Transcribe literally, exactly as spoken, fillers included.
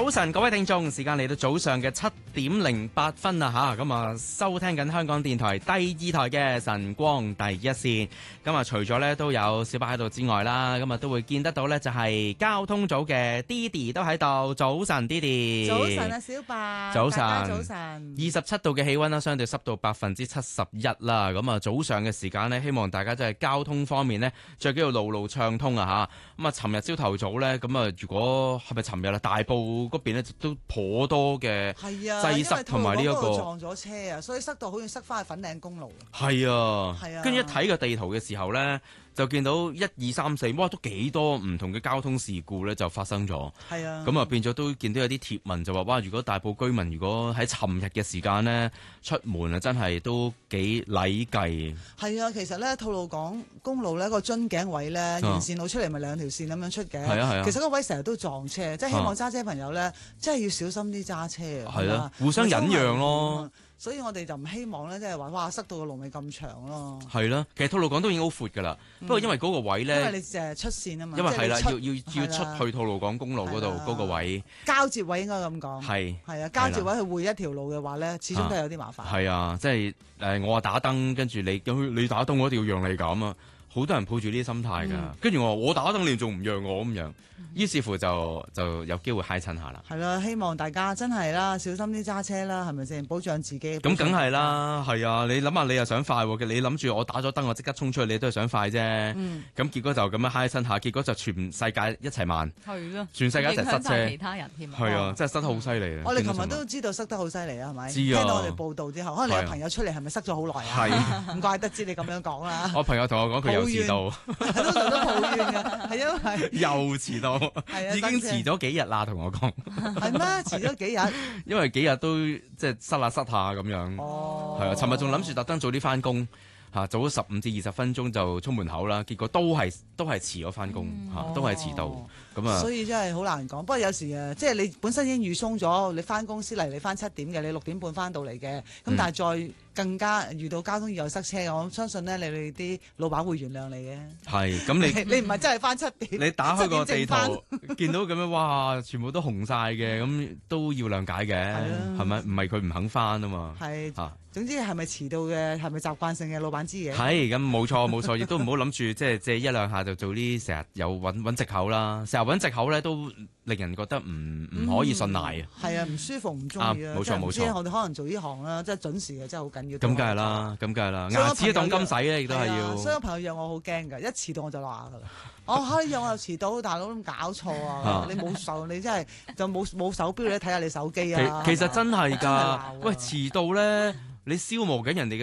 早晨，各位聽眾，時間嚟到早上嘅七點零八分啦吓，咁啊收聽緊香港電台第二台嘅晨光第一線。咁啊除咗咧都有小巴喺度之外啦，咁啊都會見得到咧就係交通組嘅 Didi 都喺度。早晨 Didi。 早晨啊，小白。 早晨。 早晨。 二十七度嘅氣溫啦，相對濕度百分之七十一啦。咁啊早上嘅時間咧，希望大家真係交通方面咧，最緊要路路暢通啊吓。咁啊，尋日朝頭早咧，咁啊如果係咪尋日啦？大埔嗰邊咧都頗多嘅擠塞同埋呢一個撞咗車啊，所以塞到好似塞翻去粉嶺公路。 係啊， 係啊， 跟住一睇個地圖嘅時候咧，就見到一二三四，哇，都幾多唔同嘅交通事故咧就發生咗。 係啊， 咁啊變咗都見到有啲貼文就話，哇！如果大埔居民如果喺尋日嘅時間咧出門啊，真係都幾禮計。 係啊，其實咧吐露港公路咧個樽頸位咧沿線路出嚟咪兩條線咁樣出嘅。係啊係啊，其實嗰位成日都撞車，即係希望揸車朋友咧，真係要小心啲揸車啊。 係啊，互相忍讓咯。 所以我哋就唔希望咧，即係話哇塞到個龍尾咁長咯。 係啦，其實吐露港都已經好闊㗎啦，不過因為嗰個位咧， 因為你誒出線啊嘛， 因為係啦，要要要出去吐露港公路嗰度嗰個位交接位應該咁講。係係啊，交接位去匯一條路嘅話咧，始終都係有啲麻煩。係啊，即係誒我話打燈，跟住你你打燈，我一定要讓你咁啊！好多人抱住呢啲心態㗎，跟住我話我打燈，你仲唔讓我咁樣？於是乎就就有機會揩親下啦。 係啦，希望大家真係啦，小心啲揸車啦，係咪先？保障自己。 咁梗係啦，係啊！你諗下，你又想快喎，你諗住我打咗燈，我即刻衝出去，你都係想快啫。咁、嗯、結果就咁樣揩親下，結果就全世界一齊慢。係咯。全世界一齊塞車。 其他人添。 係啊，真係塞得好犀利啊！ 我哋琴日都知道塞得好犀利啊，係咪？ 知啊。 聽到我哋報道之後，可能你有朋友出嚟係咪塞咗好耐啊？係。唔怪得知你咁樣講啦。 我朋友同我講佢又遲到。 通常都抱怨㗎，係因為又遲到，已經遲咗幾日啦。同我講係咩？遲咗幾日？ 因為幾日都即係塞下塞下咁樣。哦，係啊，尋日仲諗住特登早啲翻工嚇，早咗十五至二十分鐘就出門口啦，結果都係都係遲咗翻工嚇，都係遲到咁啊。 所以真係好難講。不過有時誒，即係你本身已經預鬆咗，你翻公司嚟你翻七點嘅，你六點半翻到嚟嘅，咁、嗯、但係再更加遇到交通意外塞車嘅，我相信咧你哋啲老闆會原諒你嘅。係咁你你唔係真係翻七點， 你打開個地圖見到咁樣，哇，全部都紅晒嘅，咁都要諒解嘅，係咪？唔係佢唔肯翻啊嘛。係啊， 總之係咪遲到嘅，係咪習慣性嘅，老闆知嘅。 係咁冇錯冇錯，亦都唔好諗住即係借一兩下就做啲成日有揾揾藉口啦，成日揾藉口咧都令人覺得唔唔可以信賴啊。係啊， 唔舒服唔中意啊。冇錯冇錯， 我哋可能做呢行啦，即係準時嘅，真係好緊要。 咁梗係啦，咁梗係啦，牙齒當金使咧，亦都係要。 所有朋友約我好驚㗎，一遲到我就話㗎啦。我可以約我又遲到，大佬都搞錯啊！你冇手，你真係就冇冇手錶，你睇下你手機啊。 其實真係㗎，喂，遲到咧，你消磨緊人哋嘅